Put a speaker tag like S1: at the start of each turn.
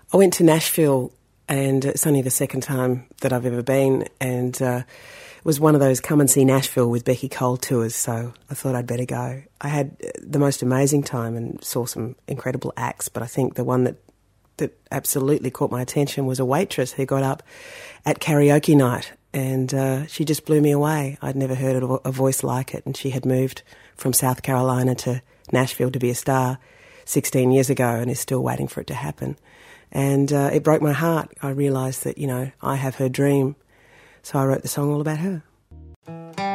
S1: I went to Nashville, and it's only the second time that I've ever been, and it was one of those come and see Nashville with Becky Cole tours, so I thought I'd better go. I had the most amazing time and saw some incredible acts, but I think the one that absolutely caught my attention was a waitress who got up at karaoke night, and she just blew me away. I'd never heard a voice like it, and she had moved from South Carolina to Nashville to be a star 16 years ago and is still waiting for it to happen. And it broke my heart. I realised that, I have her dream, so I wrote the song all about her.